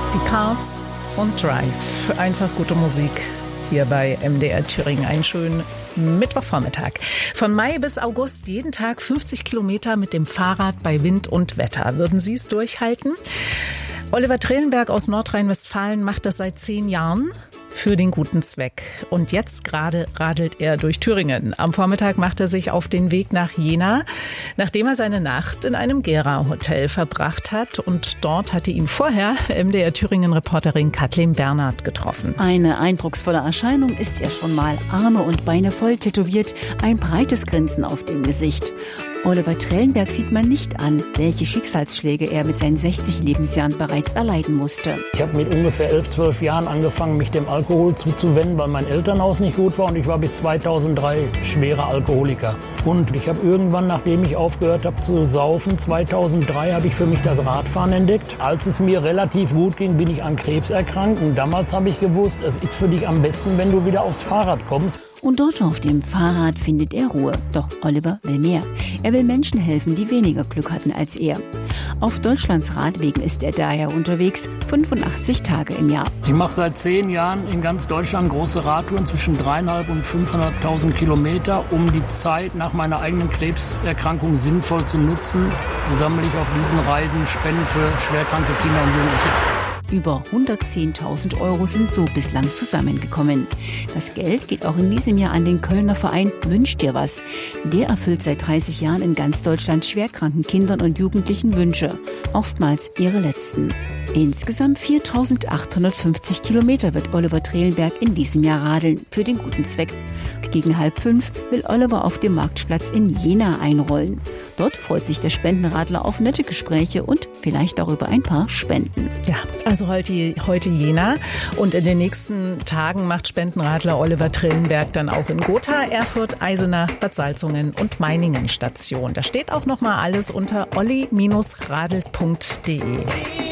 Die Cars und Drive. Einfach gute Musik hier bei MDR Thüringen. Einen schönen Mittwochvormittag. Von Mai bis August jeden Tag 50 Kilometer mit dem Fahrrad bei Wind und Wetter. Würden Sie es durchhalten? Oliver Trellenberg aus Nordrhein-Westfalen macht das seit 10 Jahren für den guten Zweck. Und jetzt gerade radelt er durch Thüringen. Am Vormittag macht er sich auf den Weg nach Jena, nachdem er seine Nacht in einem Gera-Hotel verbracht hat. Und dort hatte ihn vorher MDR Thüringen-Reporterin Kathleen Bernhard getroffen. Eine eindrucksvolle Erscheinung ist er schon mal. Arme und Beine voll tätowiert, ein breites Grinsen auf dem Gesicht. Oliver Trellenberg sieht man nicht an, welche Schicksalsschläge er mit seinen 60 Lebensjahren bereits erleiden musste. Ich habe mit ungefähr 11, 12 Jahren angefangen, mich dem Alkohol zuzuwenden, weil mein Elternhaus nicht gut war und ich war bis 2003 schwerer Alkoholiker. Und ich habe irgendwann, nachdem ich aufgehört habe zu saufen, 2003 habe ich für mich das Radfahren entdeckt. Als es mir relativ gut ging, bin ich an Krebs erkrankt und damals habe ich gewusst, es ist für dich am besten, wenn du wieder aufs Fahrrad kommst. Und dort auf dem Fahrrad findet er Ruhe. Doch Oliver will mehr. Er will Menschen helfen, die weniger Glück hatten als er. Auf Deutschlands Radwegen ist er daher unterwegs, 85 Tage im Jahr. Ich mache seit 10 Jahren in ganz Deutschland große Radtouren zwischen 3.500 und 500.000 Kilometer, um die Zeit nach meiner eigenen Krebserkrankung sinnvoll zu nutzen. Dann sammle ich auf diesen Reisen Spenden für schwerkranke Kinder und Jugendliche. Über 110.000 Euro sind so bislang zusammengekommen. Das Geld geht auch in diesem Jahr an den Kölner Verein Wünsch dir was. Der erfüllt seit 30 Jahren in ganz Deutschland schwerkranken Kindern und Jugendlichen Wünsche, oftmals ihre letzten. Insgesamt 4.850 Kilometer wird Oliver Trellenberg in diesem Jahr radeln, für den guten Zweck. Gegen 4:30 will Oliver auf dem Marktplatz in Jena einrollen. Dort freut sich der Spendenradler auf nette Gespräche und vielleicht auch über ein paar Spenden. Ja, also heute Jena und in den nächsten Tagen macht Spendenradler Oliver Trellenberg dann auch in Gotha, Erfurt, Eisenach, Bad Salzungen und Meiningen Station. Da steht auch noch mal alles unter olli-radelt.de.